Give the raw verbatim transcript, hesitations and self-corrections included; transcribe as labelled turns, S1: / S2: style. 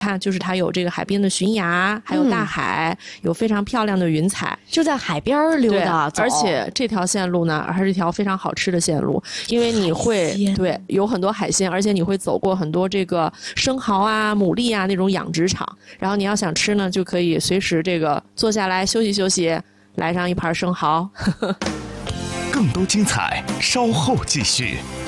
S1: 看，就是它有这个海边的悬崖，还有大海，嗯、有非常漂亮的云彩，
S2: 就在海边溜达走。
S1: 而且这条线路呢，还是一条非常好吃的线路，因为你会对有很多海鲜，而且你会走过很多这个生蚝啊、牡蛎啊那种养殖场，然后你要想吃呢，就可以随时这个坐下来休息休息，来上一盘生蚝。
S3: 更多精彩，稍后继续。